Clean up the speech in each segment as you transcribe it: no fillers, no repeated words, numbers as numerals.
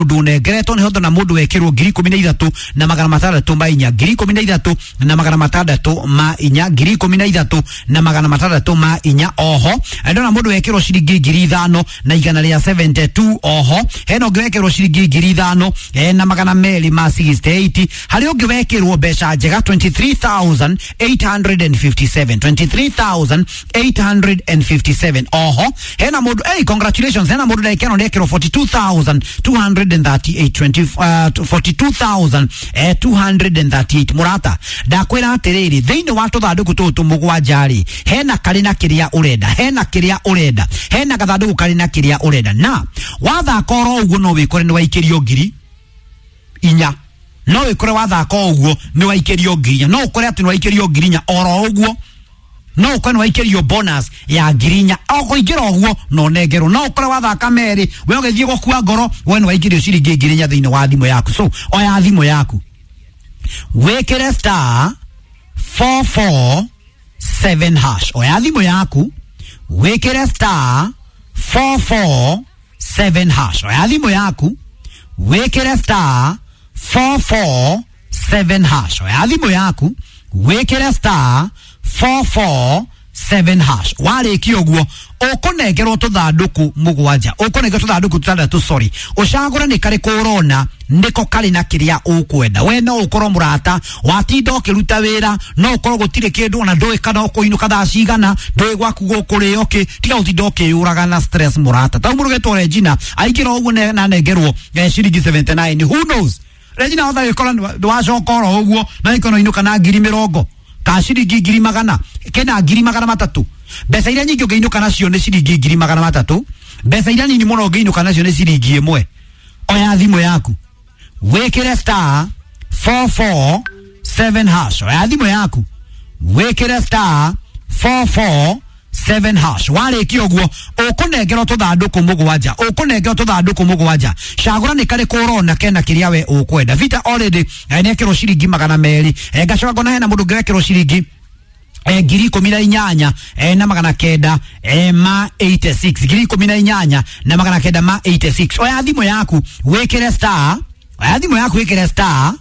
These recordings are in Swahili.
Gereto ni hodo na mudu wekero giri 13 na magana matandatu ma inya, giri 13 na magana matandatu ma inya, giri 13 na magana matandatu ma inya. Oho endo na mudu wekero shilingi giri 5 na igana ria 72. Oho heno gwekero shilingi giri 5 na magana meli ma 68. Hari onge wekero besha jega 23,857, 23,857. Oho hena mudu congratulations, hena mudu wekero 42,238, 42,238. Murata ndakwira atiriri thiini wa tuthanduku tutu mugwanjari hena karina kiria urenda, hena kiria urenda, hena gathanduku karina kiria urenda. Na wathaka oro uguo no wikore ni waikirio ngiri 4, no wikore wathaka uguo ni waikirio ngiri 4, no ukore ati ni waikirio ngiri 4 oro uguo, no ukore waikirio bonus ya ngiri 4 ogo igira uguo no negero, no ukore wathaka meri we ogethie gukua ngoro we ni waikirio ciringi ngiri 4 thiini wa thimu yaku. So oya thimu yaku wekere star 447 hash, oya thimu yaku wekere star 447 hash, oya thimu yaku wekere star 447 hash, oya thimu yaku wekere star 447 hash. Wale kioguo okonegero tuthanduku mugwanja, okonegero tuthanduku tutandatu, sorry, ushagura ni kare korona ndiko kali na kiria ukwenda. We no ukoro murata watinda ukiruta wira, no ukoro gutire kindu na ndoi kana ukuinuka thaa cigana, ndoi gwaku gukuri oke tiga utinda ukiuraga na stress murata. Taumurugetwo Regina aikira uguo na negerwo shilingi 79. Who knows Regina otha ikora ndwacokora uguo na ikono inuka na ngiri 70 ka shilingi ngiri 100 kena ngiri 300. Besa iria nyingi ungeinuka nacio ni shilingi ngiri 300. Besa iria nini muno ungeinuka nacio ni shilingi 1. Oya thimu yaku wekere star 447 hash, oya thimu yaku wekere star 447 hash. Wale kioguo okunegero tuthanduku mugwanja, okunegero tuthanduku mugwanja. Shagura ni kare korona kena kiria we ukwenda. Vita already nekero shilingi 200. Gacagwa na hena mundu ngekero shilingi ngiri 18 na magana kenda ma 86, ngiri 18 na magana kenda ma 86. Oya thimu yaku wekere star, oya thimu yaku wekere star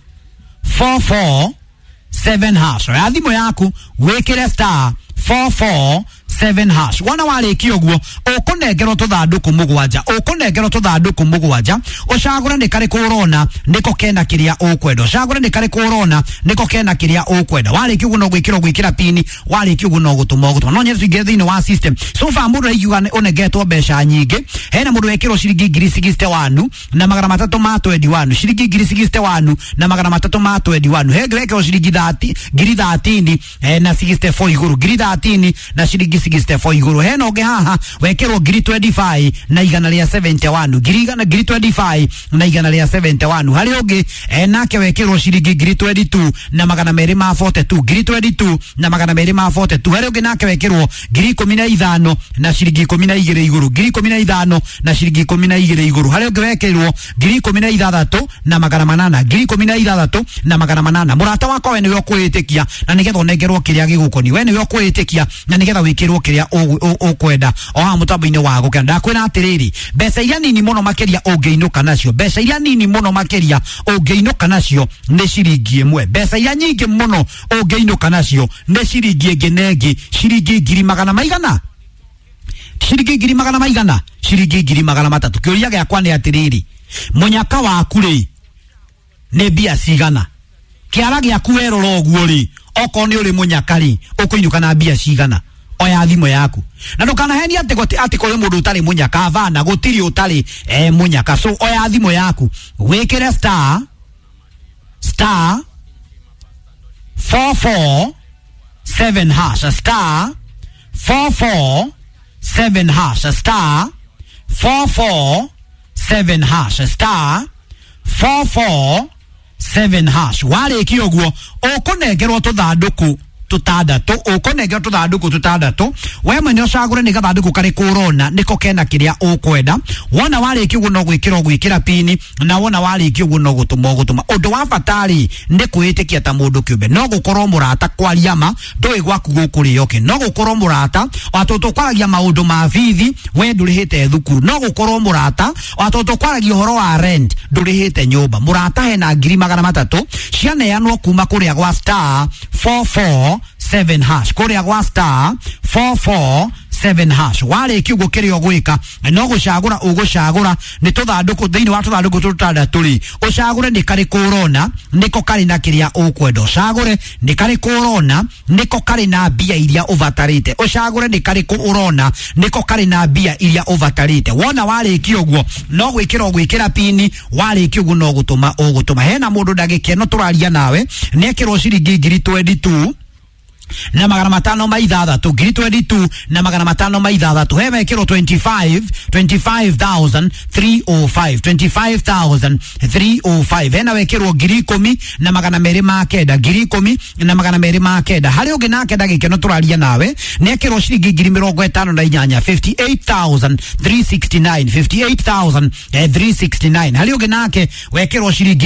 447 hash, oya thimu yaku wekere star 447 hash. Wana wale kioguo okunegero tuthanduku mugwanja, okunegero tuthanduku mugwanja. Ushagura ni kare korona ndiko kena kiria ukwenda, ushagura ni kare korona ndiko kena kiria ukwenda. Wale kioguo no gwikira pini, wale kioguo no gutuma no nyesu igethini wa system. So far mundu aiguga onegetwo besha nyingi. Hena mundu wekiro shilingi ngiri 61 na magana matatu ma 21, shilingi ngiri 61 na magana matatu ma 21. Hege wekiro shilingi 30 ngiri 13 na 64 iguru, ngiri 13 na shilingi 64 iguru. Hena oge haha wekero ngiri 25 na igana ria 71, ngiri 25 na igana ria 71. Hari oge nake wekero shilingi ngiri 22 na magana meri ma 42, ngiri 22 na magana meri ma 42. Hari oge nake wekero ngiri 15 na shilingi 12 iguru, ngiri 15 na shilingi 12 iguru. Hari oge wekero ngiri 16 na magana 8, ngiri 16 na magana 8. Murata wako we niwe kwitikia na nigetha onegerwo kiria gigukoni, we niwe kwitikia na nigetha wikirwo kiria ukwenda oha mutambo-ini wa gukena. Ndakwira atiriri besa iria nini muno makeria ungeinuka nacio, besa iria nini muno makeria ungeinuka nacio ni shilingi 1. Besa iria nyingi muno ungeinuka nacio ni shilingi ngenegi, shilingi ngiri 100 maigana, shilingi ngiri 100 maigana, shilingi ngiri 300. Kiuria giakwa ni atiriri munyaka waku ri ni mbia cigana? Kiara giaku werora uguo ri oko ni uri munyaka ri ukuinuka na mbia cigana? Oya thimu yaku na ndukanaheni ati kuri mundu utari munyaka vana gutiri utari munyaka. So oya thimu yaku wekere star 447 hash, star 447 hash, star 447 hash, star 447 hash. Wale kioguo okunengerwo tuthanduku tutandatu ukunengera tuthanduku tutandatu we mwene ucagure ni gathanduku kari kurona niko kena kiria ukwenda wona wariki uguo no gwikira pini na wona wariki uguo no gutuma undu wa fatari ndi kwitikia ta mundu kiumbe no gukorwo murata kwaria ma ndui gwaku gukurioke no gukorwo murata watoto kwaragia maundu ma vithi we ndurihite thukuru no gukorwo murata watoto kwaragia horo wa rent ndurihite nyumba murata hena 300 cianeanwo kuma kuria gwa star 447 hash kuria gwa star 447 hash wale kiugo kirio gwika no gucagura ugucagura ni tuthanduku thiini wa tuthanduku tutandatu ri ucagure ni kari kurona niko kari na kiria ukwenda ucagure ni kari kurona niko kari na bia iria uvatarite ucagure ni kari kurona niko kari na bia iria uvatarite wona wale kiugo no gwikira pini wale kiugo no gutuma hena mundu ndagikeno turaria nawe nekirwo ciringi 22 na magana matano ma ithathatu 22 na magana matano ma ithathatu hewe kiro 25,305 hena wekirwo 10,000 na magana meri ma kenda 10,000 na magana meri ma kenda hari ungi nake ndagikeno turaria nawe nekirwo ciringi 58,369 58,369 hari ungi nake wekirwo ciringi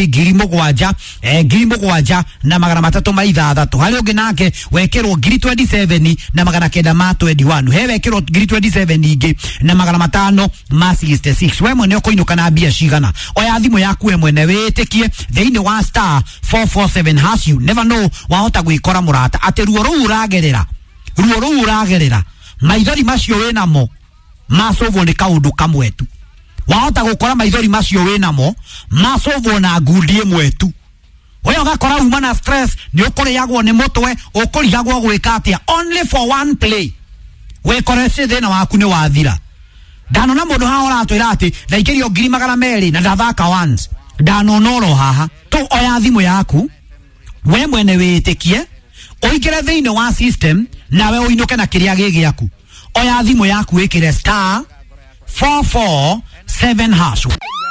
7,000 na magana matatu ma ithathatu hari ungi nake kero giri 27 na magana kenda ma 21 hewe kero giri 27 ingi na magana matano ma 66 we mwene ukoinuka na bia cigana oya thimu yaku we mwene witikie thiini wa star 447 hash you never know wahota gwikora murata ati ruo ruu uragerera maithori macio winamo macovwo ni kaundu kamwe tu wahota gukora maithori macio winamo macovwo na ngundi imwe tu wewe ugakora uma na stress ni ukuriagwo ni mutwe ukurigagwo gwika atia only for one play we korese thina waku ni wathira dano na mundu ha uratwira ati thaikirio 200 na ndathaka once dano noro haha tu oya thimu yaku we mwene witikie uingire thiini wa system na we uinuke na kiria gigiaku oya thimu yaku ikire star 447 hash